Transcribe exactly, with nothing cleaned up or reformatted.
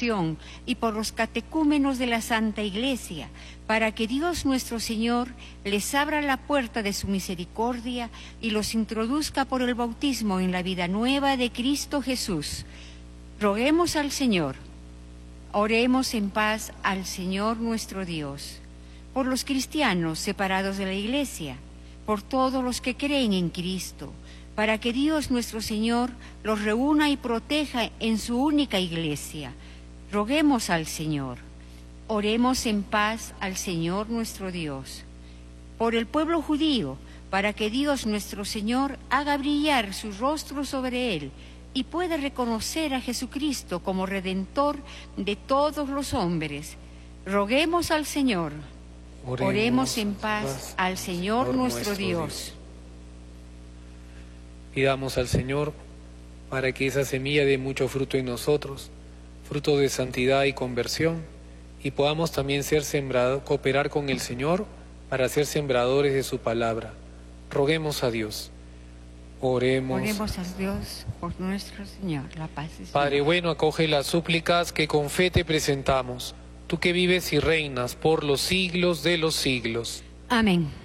congregación y por los catecúmenos de la Santa Iglesia, para que Dios nuestro Señor les abra la puerta de su misericordia y los introduzca por el bautismo en la vida nueva de Cristo Jesús. Roguemos al Señor. Oremos en paz al Señor nuestro Dios. Por los cristianos separados de la Iglesia, por todos los que creen en Cristo, para que Dios nuestro Señor los reúna y proteja en su única Iglesia. Roguemos al Señor. Oremos en paz al Señor nuestro Dios. Por el pueblo judío, para que Dios nuestro Señor haga brillar su rostro sobre él y pueda reconocer a Jesucristo como Redentor de todos los hombres. Roguemos al Señor. Oremos, Oremos en paz, paz al Señor, Señor nuestro, nuestro Dios. Dios. Pidamos al Señor para que esa semilla dé mucho fruto en nosotros, fruto de santidad y conversión, y podamos también ser sembrados, cooperar con el Señor para ser sembradores de su palabra. Roguemos a Dios. Oremos. Oremos a Dios por nuestro Señor, la paz es Padre bueno, acoge las súplicas que con fe te presentamos, tú que vives y reinas por los siglos de los siglos. Amén.